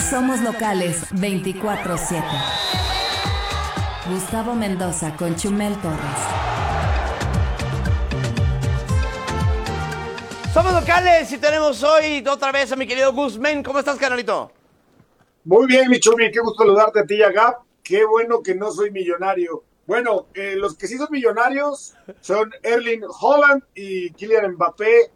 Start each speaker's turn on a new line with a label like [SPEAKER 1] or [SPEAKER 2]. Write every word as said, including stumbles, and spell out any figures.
[SPEAKER 1] Somos locales veinticuatro siete. Gustavo Mendoza con Chumel Torres.
[SPEAKER 2] Somos locales y tenemos hoy otra vez a mi querido Guzmán. ¿Cómo estás, canalito?
[SPEAKER 3] Muy bien, mi Chumi, qué gusto saludarte a ti y a Gab. Qué bueno que no soy millonario. Bueno, eh, los que sí son millonarios son Erling Haaland y Kylian Mbappé,